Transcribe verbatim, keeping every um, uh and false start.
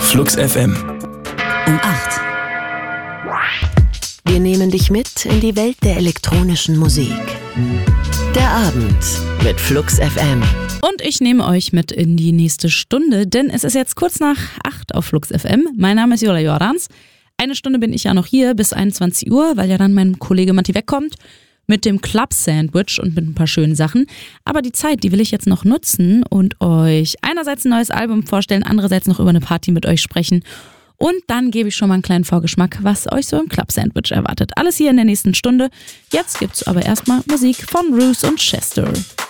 Flux F M. Um acht. Wir nehmen dich mit in die Welt der elektronischen Musik. Der Abend mit Flux F M. Und ich nehme euch mit in die nächste Stunde, denn es ist jetzt kurz nach acht auf Flux F M. Mein Name ist Jola Jordans. Eine Stunde bin ich ja noch hier bis einundzwanzig Uhr, weil ja dann mein Kollege Matti wegkommt mit dem Club Sandwich und mit ein paar schönen Sachen. Aber die Zeit, die will ich jetzt noch nutzen und euch einerseits ein neues Album vorstellen, andererseits noch über eine Party mit euch sprechen. Und dann gebe ich schon mal einen kleinen Vorgeschmack, was euch so im Club Sandwich erwartet. Alles hier in der nächsten Stunde. Jetzt gibt's aber erstmal Musik von Roos und Chester.